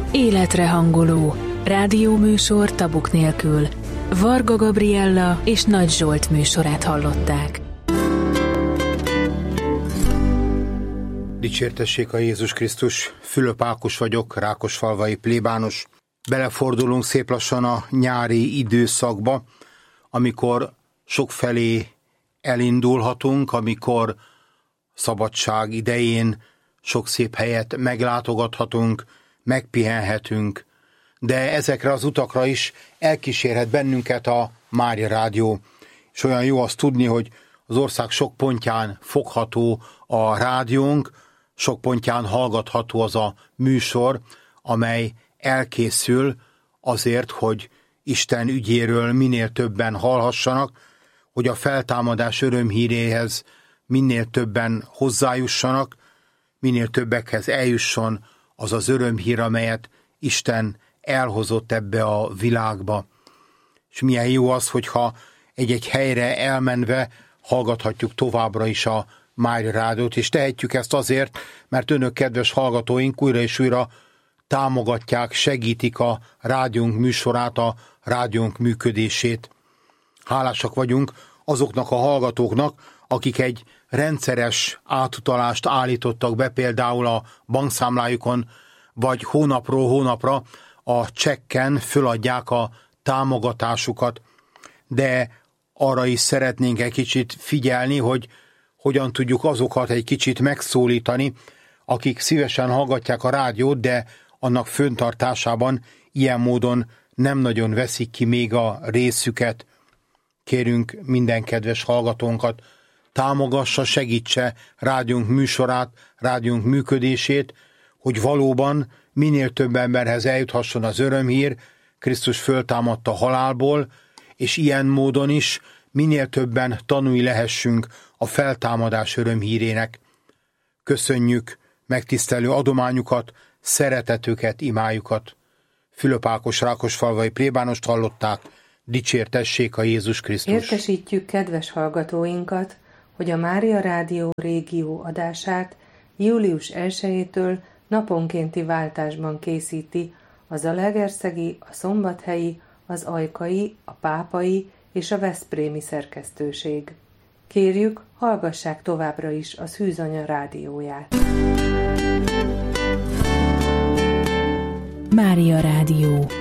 Életre hangoló rádióműsor tabuk nélkül. Varga Gabriella és Nagy Zsolt műsorát hallották. Dicsértessék a Jézus Krisztus, Fülöp Ákos vagyok, rákosfalvai plébános. Belefordulunk szép lassan a nyári időszakba, amikor sokfelé elindulhatunk, amikor szabadság idején sok szép helyet meglátogathatunk, megpihenhetünk, de ezekre az utakra is elkísérhet bennünket a Mária Rádió. És olyan jó azt tudni, hogy az ország sok pontján fogható a rádiónk, sok pontján hallgatható az a műsor, amely elkészül azért, hogy Isten ügyéről minél többen hallhassanak, hogy a feltámadás örömhíréhez minél többen hozzájussanak, minél többekhez eljusson az az örömhír, amelyet Isten elhozott ebbe a világba. És milyen jó az, hogyha egy-egy helyre elmenve hallgathatjuk továbbra is a Mária Rádiót, és tehetjük ezt azért, mert önök, kedves hallgatóink, újra és újra támogatják, segítik a rádiónk műsorát, a rádiónk működését. Hálásak vagyunk azoknak a hallgatóknak, akik egy rendszeres átutalást állítottak be, például a bankszámlájukon, vagy hónapról hónapra a csekken föladják a támogatásukat, de arra is szeretnénk egy kicsit figyelni, hogy hogyan tudjuk azokat egy kicsit megszólítani, akik szívesen hallgatják a rádiót, de annak föntartásában ilyen módon nem nagyon veszik ki még a részüket. Kérünk minden kedves hallgatónkat, támogassa, segítse rádiónk műsorát, rádiónk működését, hogy valóban minél több emberhez eljuthasson az örömhír, Krisztus föltámadta halálból, és ilyen módon is minél többen tanúi lehessünk a feltámadás örömhírének. Köszönjük megtisztelő adományukat, szeretetüket, imájukat. Fülöp Ákos rákosfalvai plébánost hallották, dicsértessék a Jézus Krisztus. Értesítjük kedves hallgatóinkat, hogy a Mária Rádió régió adását július 1-től naponkénti váltásban készíti a zalaegerszegi, a szombathelyi, az ajkai, a pápai és a veszprémi szerkesztőség. Kérjük, hallgassák továbbra is a Szűzanya rádióját. Mária Rádió.